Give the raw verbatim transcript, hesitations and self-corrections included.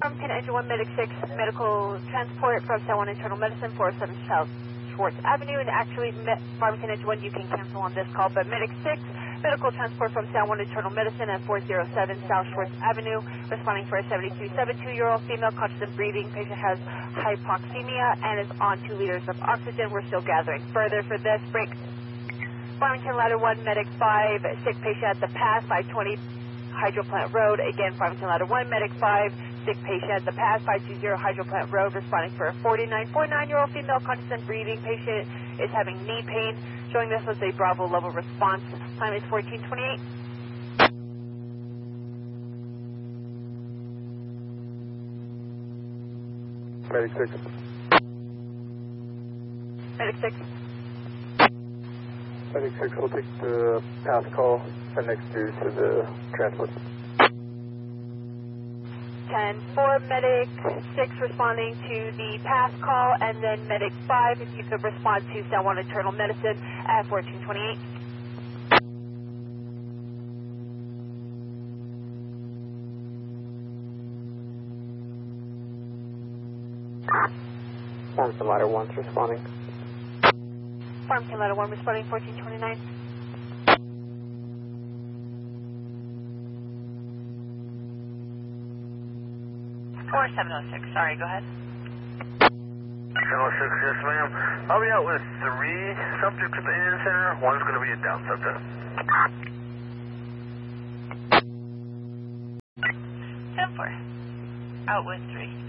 Farmington Engine one, Medic six, medical transport from San Juan Internal Medicine, four oh seven South Schwartz Avenue. And actually, Me- Farmington Engine one, you can cancel on this call, but Medic six, medical transport from San Juan Internal Medicine at four oh seven South Schwartz Avenue, responding for a seventy-two, seventy-two-year-old female, conscious and breathing. Patient has hypoxemia and is on two liters of oxygen. We're still gathering further for this break. Farmington Ladder one, Medic five, sick patient at the pass, five twenty Hydro Plant Road. Again, Farmington Ladder one, Medic five, sick patient at the pass, five two zero Hydro Plant Road, responding for a forty-nine, forty-nine-year-old female, conscious and breathing. Patient is having knee pain, showing this was a Bravo level response. Time is fourteen twenty-eight. Medic six. Medic six. Medic six will take the pass call and next due to the transport. ten four, Medic six responding to the pass call, and then Medic five, if you could respond to San Juan Internal Medicine at fourteen twenty-eight. Farmington Ladder one's responding. Farmington Ladder one responding fourteen twenty-nine. four seven oh six, sorry, go ahead. seven oh six, yes ma'am. I'll be out with three subjects at the Indian Center. One's going to be a down subject. ten four, out with three.